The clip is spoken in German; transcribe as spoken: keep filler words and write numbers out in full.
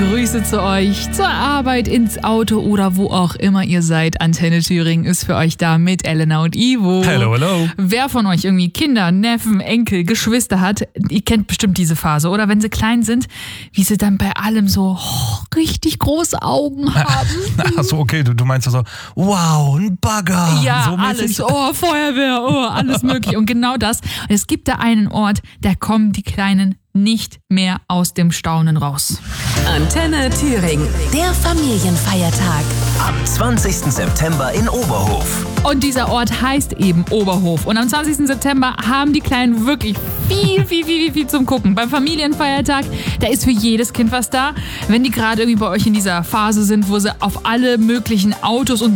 Grüße zu euch, zur Arbeit, ins Auto oder wo auch immer ihr seid. Antenne Thüringen ist für euch da mit Elena und Ivo. Hello, hello. Wer von euch irgendwie Kinder, Neffen, Enkel, Geschwister hat, ihr kennt bestimmt diese Phase, oder? Wenn sie klein sind, wie sie dann bei allem so oh, richtig große Augen haben. Achso, okay, du, du meinst also, wow, ein Bagger. Ja, so alles, oh, Feuerwehr, oh, alles mögliche. Und genau das. Und es gibt da einen Ort, da kommen die Kleinen nicht mehr aus dem Staunen raus. Antenne Thüringen, der Familienfeiertag. Am zwanzigsten September in Oberhof. Und dieser Ort heißt eben Oberhof. Und am zwanzigsten September haben die Kleinen wirklich viel, viel, viel, viel, viel zum Gucken. Beim Familienfeiertag, da ist für jedes Kind was da. Wenn die gerade irgendwie bei euch in dieser Phase sind, wo sie auf alle möglichen Autos und